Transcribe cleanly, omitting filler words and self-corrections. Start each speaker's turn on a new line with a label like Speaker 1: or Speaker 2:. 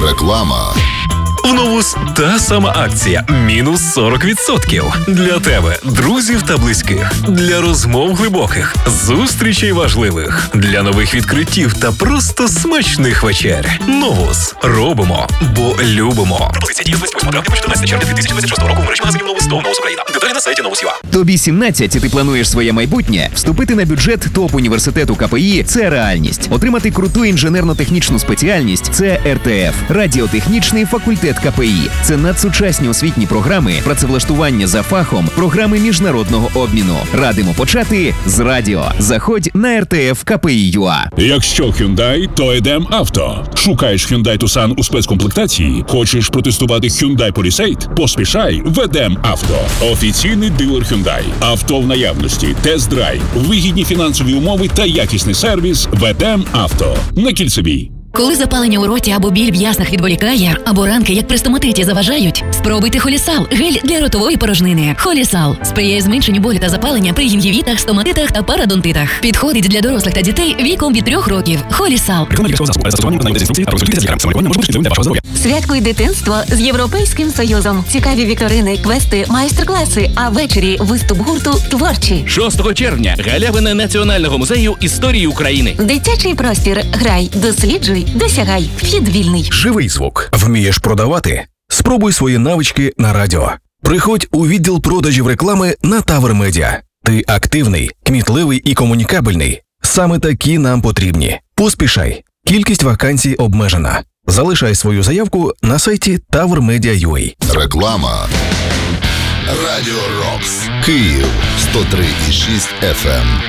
Speaker 1: Реклама.
Speaker 2: В Новус та сама акція мінус 40%. Для тебе, друзів та близьких. Для розмов глибоких, зустрічей важливих. Для нових відкриттів та просто смачних вечер. Новус. Робимо, бо любимо. Пропозиція діє з 28 травня по 14 червня 2026 року в мережі магазинів Новус та Новус Україна. Деталі на сайті Новус.ua.
Speaker 3: Тобі 17 і ти плануєш своє майбутнє? Вступити на бюджет топ-університету КПІ – це реальність. Отримати круту інженерно-технічну спеціальність – це РТФ. Радіотехнічний факультет КПІ. Це надсучасні освітні програми, працевлаштування за фахом, програми міжнародного обміну. Радимо почати з радіо. Заходь на RTF KPI.ua.
Speaker 4: Якщо Hyundai, то Едем Авто. Шукаєш Hyundai Tucson у спецкомплектації? Хочеш протестувати Hyundai Palisade? Поспішай в Едем Авто. Офіційний дилер Hyundai. Авто в наявності, тест-драйв, вигідні фінансові умови та якісний сервіс в Едем Авто. На Кільцевій.
Speaker 5: Коли запалення у роті або біль в яснах відволікає, або ранки, як при стоматиті, заважають, спробуйте Холісал – гель для ротової порожнини. Холісал сприяє зменшенню болю та запалення при гінгівітах, стоматитах та парадонтитах. Підходить для дорослих та дітей віком від 3 років. Холісал.
Speaker 6: Святкуй дитинство з Європейським Союзом. Цікаві вікторини, квести, майстер-класи, а ввечері виступ гурту «Творчі».
Speaker 7: 6 червня – галявина Національного музею історії України.
Speaker 6: Дитячий простір. Грай, досліджуй, досягай. Вхід вільний.
Speaker 8: Живий звук. Вмієш продавати? Спробуй свої навички на радіо. Приходь у відділ продажів реклами на Тавр Медіа. Ти активний, кмітливий і комунікабельний. Саме такі нам потрібні. Поспішай. Кількість вакансій обмежена. Залишай свою заявку на сайті tavrmedia.ua.
Speaker 1: Реклама. Радіо Рокс. Київ 103,6 FM.